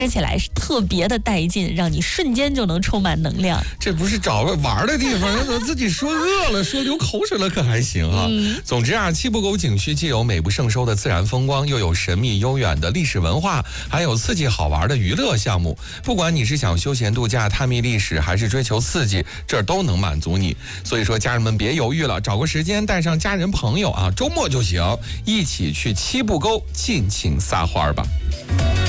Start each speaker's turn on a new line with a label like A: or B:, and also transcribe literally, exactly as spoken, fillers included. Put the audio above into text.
A: 吃起来是特别的带劲，让你瞬间就能充满能量。
B: 这不是找个玩的地方，怎么自己说饿了，说流口水了可还行啊？嗯、总之啊，七步沟景区既有美不胜收的自然风光，又有神秘悠远的历史文化，还有刺激好玩的娱乐项目。不管你是想休闲度假、探秘历史，还是追求刺激，这儿都能满足你。所以说，家人们别犹豫了，找个时间带上家人朋友啊，周末就行，一起去七步沟尽情撒欢吧。